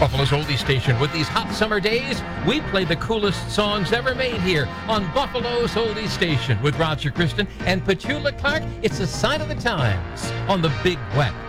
Buffalo's Oldie Station. With these hot summer days, we play the coolest songs ever made here on Buffalo's Oldie Station with Roger Kristen and Petula Clark. It's a sign of the times on the Big Wet.